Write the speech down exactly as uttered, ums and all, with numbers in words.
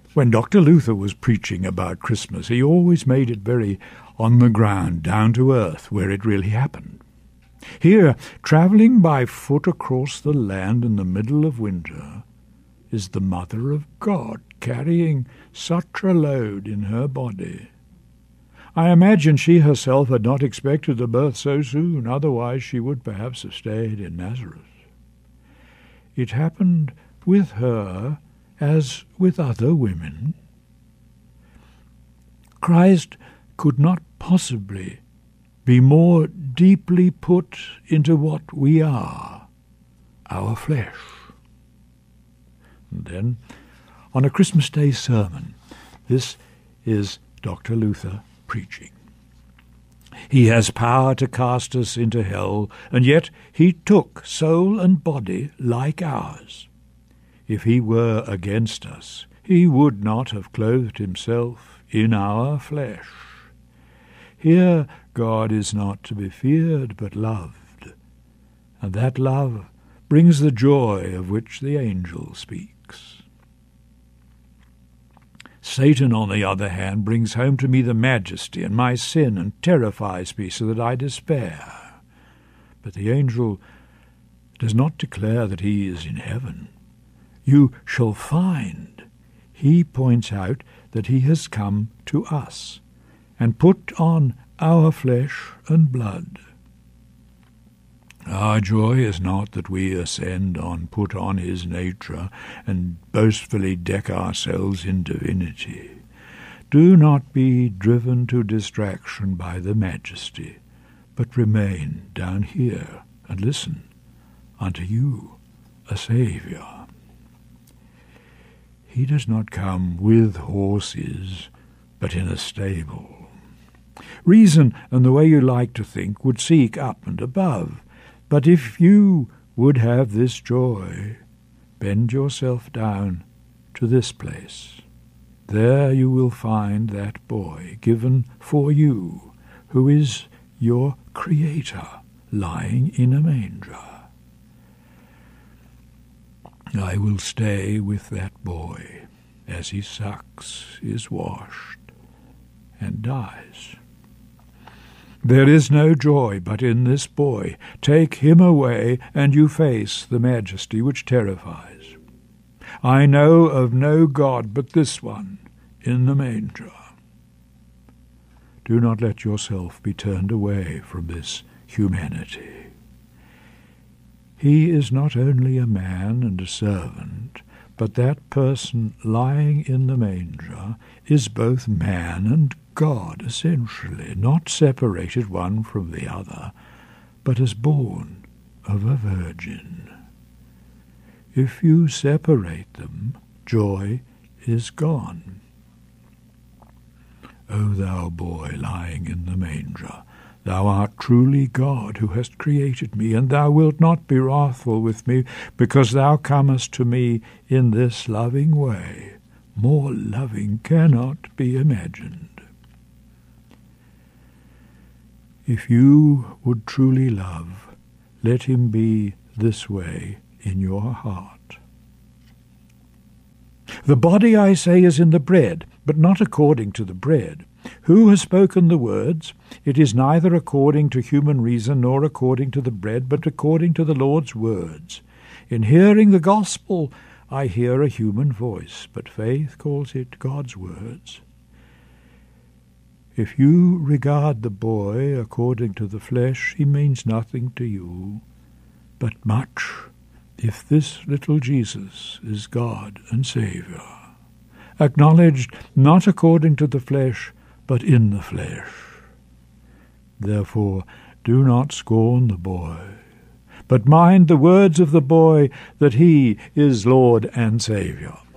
When Doctor Luther was preaching about Christmas, he always made it very on the ground, down to earth, where it really happened. Here, travelling by foot across the land in the middle of winter, is the Mother of God, carrying such a load in her body. I imagine she herself had not expected the birth so soon, otherwise she would perhaps have stayed in Nazareth. It happened with her as with other women. Christ could not possibly be more deeply put into what we are, our flesh. And then, on a Christmas Day sermon, this is Doctor Luther preaching. He has power to cast us into hell, and yet he took soul and body like ours. If he were against us, he would not have clothed himself in our flesh. Here God is not to be feared, but loved, and that love brings the joy of which the angel speaks. Satan, on the other hand, brings home to me the majesty and my sin and terrifies me so that I despair. But the angel does not declare that he is in heaven. You shall find. He points out that he has come to us and put on our flesh and blood. Our joy is not that we ascend on, put on his nature, and boastfully deck ourselves in divinity. Do not be driven to distraction by the majesty, but remain down here and listen unto you, a Saviour. He does not come with horses, but in a stable. Reason and the way you like to think would seek up and above, but if you would have this joy, bend yourself down to this place. There you will find that boy given for you, who is your Creator, lying in a manger. I will stay with that boy as he sucks, is washed, and dies. There is no joy but in this boy. Take him away, and you face the majesty which terrifies. I know of no God but this one in the manger. Do not let yourself be turned away from this humanity. He is not only a man and a servant, but that person lying in the manger is both man and God, essentially, not separated one from the other, but as born of a virgin. If you separate them, joy is gone. O thou boy lying in the manger, thou art truly God who hast created me, and thou wilt not be wrathful with me, because thou comest to me in this loving way. More loving cannot be imagined. If you would truly love, let him be this way in your heart. The body, I say, is in the bread, but not according to the bread. Who has spoken the words? It is neither according to human reason nor according to the bread, but according to the Lord's words. In hearing the gospel, I hear a human voice, but faith calls it God's words. If you regard the boy according to the flesh, he means nothing to you, but much if this little Jesus is God and Saviour, acknowledged not according to the flesh, but in the flesh. Therefore do not scorn the boy, but mind the words of the boy, that he is Lord and Saviour.